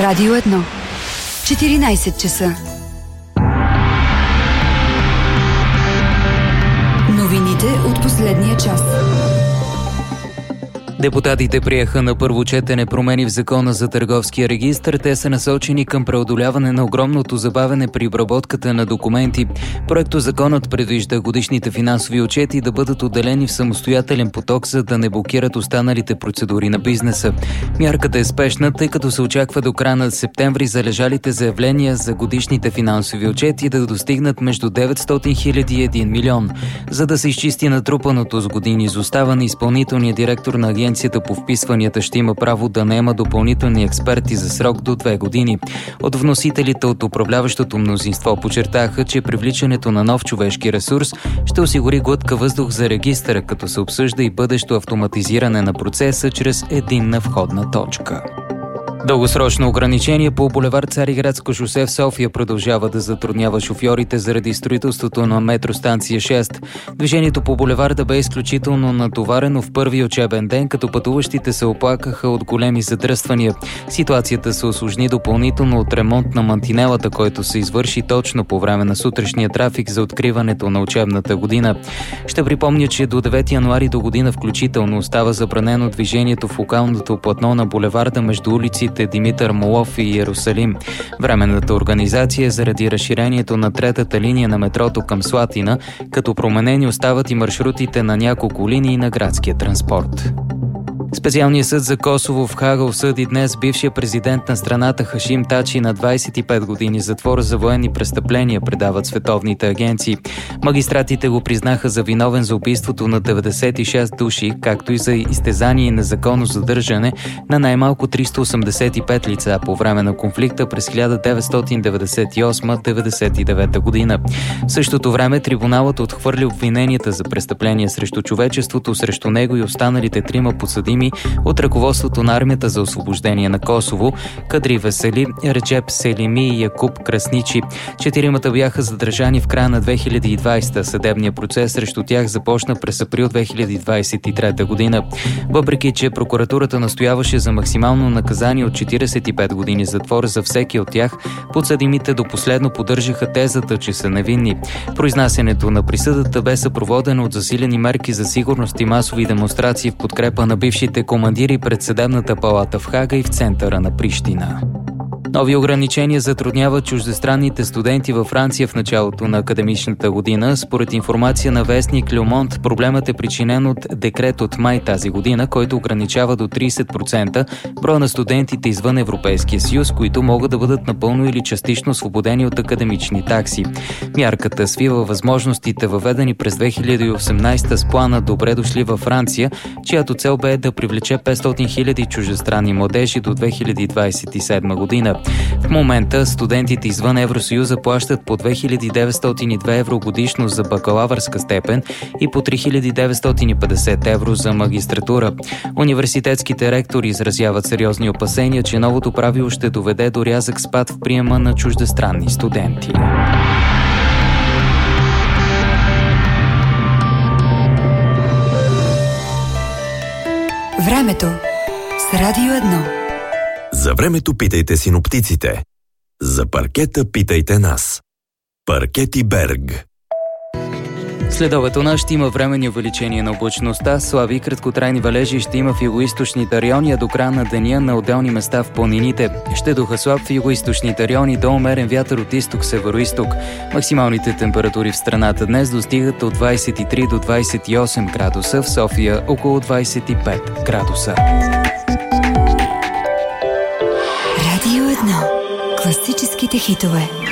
Радио 1. 14 часа. Новините от последния час. Депутатите приеха на първо четене промени в Закона за търговския регистър. Те са насочени към преодоляване на огромното забавяне при обработката на документи. Проектозаконът предвижда годишните финансови отчети да бъдат отделени в самостоятелен поток, за да не блокират останалите процедури на бизнеса. Мярката е спешна, тъй като се очаква до края на септември залежалите заявления за годишните финансови отчети да достигнат между 900 хиляди и 1 милион. За да се изчисти натрупаното с години изоставане, изпълнителният директор на Агенцията по вписванията ще има право да наема допълнителни експерти за срок до 2 години. От вносителите от управляващото мнозинство подчертаха, че привличането на нов човешки ресурс ще осигури глътка въздух за регистъра, като се обсъжда и бъдещо автоматизиране на процеса чрез единна входна точка. Дългосрочно ограничение по булевард Цариградско шосе в София продължава да затруднява шофьорите заради строителството на метростанция 6. Движението по булеварда бе изключително натоварено в първи учебен ден, като пътуващите се оплакаха от големи задръствания. Ситуацията се усложни допълнително от ремонт на мантинелата, който се извърши точно по време на сутрешния трафик за откриването на учебната година. Ще припомня, че до 9 януари до година включително остава забранено движението в локалното платно на булеварда между улиците Димитър Молов и Иерусалим. Временната организация е заради разширението на третата линия на метрото към Слатина, като променени остават и маршрутите на няколко линии на градския транспорт. Специалният съд за Косово в Хага осъди днес бившия президент на страната Хашим Тачи на 25 години затвор за военни престъпления, предават световните агенции. Магистратите го признаха за виновен за убийството на 96 души, както и за изтезание и незаконно задържане на най-малко 385 лица по време на конфликта през 1998-99 година. В същото време трибуналът отхвърли обвиненията за престъпления срещу човечеството срещу него и останалите трима подсъдими от ръководството на армията за освобождение на Косово – Кадри Весели, Реджеп Селими и Якуб Красничи. Четиримата бяха задържани в края на 2020. Съдебният процес срещу тях започна през април 2023 година. Въпреки че прокуратурата настояваше за максимално наказание от 45 години затвор за всеки от тях, подсъдимите до последно поддържаха тезата, че са невинни. Произнасянето на присъдата бе съпроводено от засилени мерки за сигурност и масови демонстрации в подкрепа на бившите командири пред съдебната палата в Хага и в центъра на Прищина. Нови ограничения затрудняват чуждестранните студенти във Франция в началото на академичната година. Според информация на вестник Le Monde, проблемът е причинен от декрет от май тази година, който ограничава до 30% броя на студентите извън Европейския съюз, които могат да бъдат напълно или частично освободени от академични такси. Мярката свива възможностите, въведени през 2018 с плана "Добре дошли във Франция", чиято цел бе да привлече 500 000 чуждестранни младежи до 2027 година. В момента студентите извън Евросъюза плащат по 2902 евро годишно за бакалавърска степен и по 3950 евро за магистратура. Университетските ректори изразяват сериозни опасения, че новото правило ще доведе до рязък спад в приема на чуждестранни студенти. Времето с Радио 1. За времето питайте синоптиците. За паркета питайте нас. Паркети Берг. Следобед у нас ще има временни увеличения на облачността, слаби и краткотрайни валежи ще има в югоизточните райони, а до края на деня на отделни места в планините. Ще духа слаб в югоизточните райони до умерен вятър от изток-североизток. Максималните температури в страната днес достигат от 23 до 28 градуса, в София около 25 градуса. Радио 1. Класическите хитове.